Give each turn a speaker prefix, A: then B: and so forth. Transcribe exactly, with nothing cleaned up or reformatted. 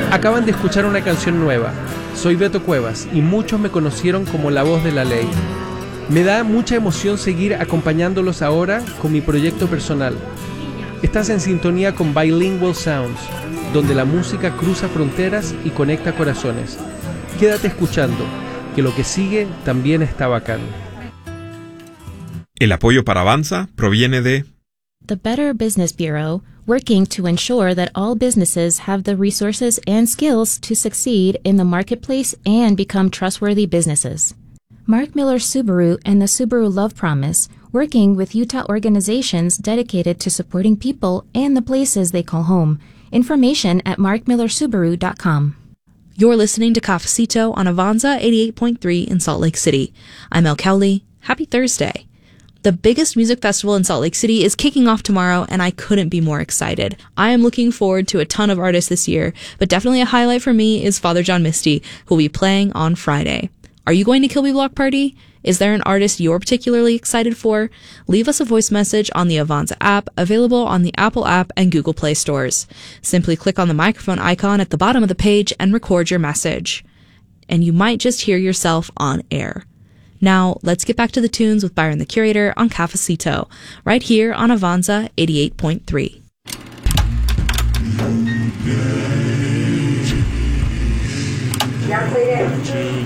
A: Acaban de escuchar una canción nueva. Soy Beto Cuevas y muchos me conocieron como la voz de la ley. Me da mucha emoción seguir acompañándolos ahora con mi proyecto personal. Estás en sintonía con Bilingual Sounds, donde la música cruza fronteras y conecta corazones. Quédate escuchando, que lo que sigue también está bacán.
B: El apoyo para Avanza proviene de
C: The Better Business Bureau, working to ensure that all businesses have the resources and skills to succeed in the marketplace and become trustworthy businesses. Mark Miller Subaru and the Subaru Love Promise, working with Utah organizations dedicated to supporting people and the places they call home. Information at mark miller subaru dot com.
D: You're listening to Cafecito on Avanza eighty-eight point three in Salt Lake City. I'm El Cowley. Happy Thursday. The biggest music festival in Salt Lake City is kicking off tomorrow, and I couldn't be more excited. I am looking forward to a ton of artists this year, but definitely a highlight for me is Father John Misty, who will be playing on Friday. Are you going to Kilby Block Party? Is there an artist you're particularly excited for? Leave us a voice message on the Avanza app, available on the Apple app and Google Play stores. Simply click on the microphone icon at the bottom of the page and record your message. And you might just hear yourself on air. Now, let's get back to the tunes with Byron the Curator on Cafecito, right here on Avanza eighty-eight point three.
E: Yeah, play it.